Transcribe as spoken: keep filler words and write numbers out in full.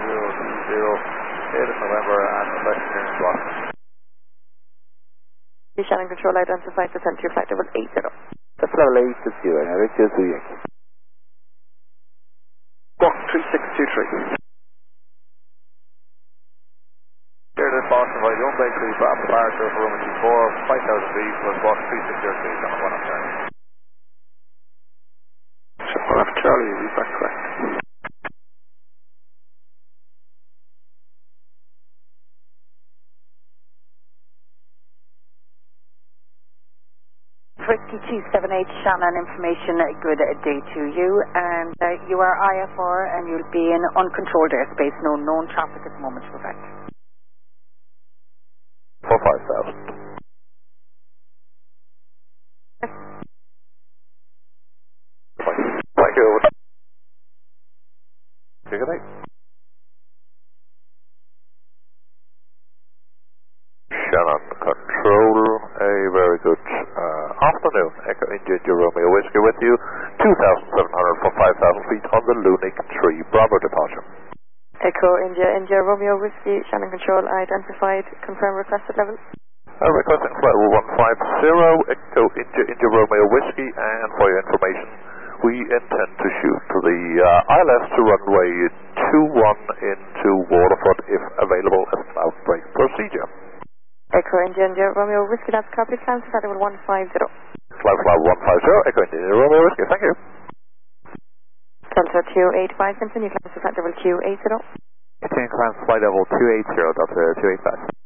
zero two zero, eighth of November, and request clearance block. Shannon Control identified to center flight level eight zero. That's level eight zero, now Richard Zuyek. Block three six two three. Here this Boston by the unbaked three, departure for room two four, five thousand feet, plus block three six zero three, on one up there. So one up Charlie, is back correct? Whiskey two seven eight Shannon, information good day to you, and uh, you are I F R and you'll be in uncontrolled airspace, no known traffic at the moment, correct? For five thousand. Thank you. Good night. Shannon Control, a very good uh, afternoon. Echo India India Romeo Whiskey with you, two thousand seven hundred for five thousand feet on the Lunik three Bravo departure. Echo India India Romeo Whiskey, Shannon Control identified, confirm requested level. Uh, requesting flight level one five zero, Echo India India Romeo Whiskey, and for your information, we intend to shoot to the uh, I L S to runway two one into Waterford if available as an outbreak procedure. Echo India India Romeo Whiskey, that's copied, climb to flight level one five zero. Flight level one five zero, Echo India India Romeo Whiskey, thank you. Delta two eight five, continue climb to flight level two eight zero. Continue climb flight level two eight zero, Delta two eight five.